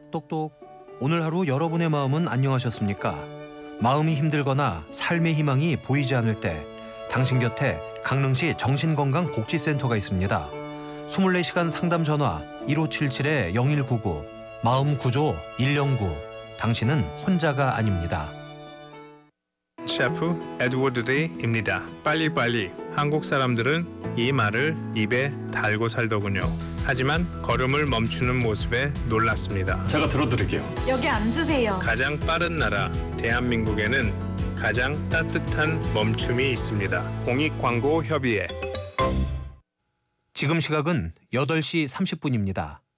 똑똑똑. 오늘 하루 여러분의 마음은 안녕하셨습니까? 마음이 힘들거나 삶의 희망이 보이지 않을 때 당신 곁에 강릉시 정신건강복지센터가 있습니다. 24시간 상담 전화 1577-0199 마음구조 109. 당신은 혼자가 아닙니다. 셰프 에드워드 데이입니다. 빨리빨리. 한국 사람들은 이 말을 입에 달고 살더군요. 하지만 걸음을 멈추는 모습에 놀랐습니다. 제가 들어드릴게요. 여기 앉으세요. 가장 빠른 나라 대한민국에는 가장 따뜻한 멈춤이 있습니다. 공익광고협의회. 지금 시각은 8시 30분입니다.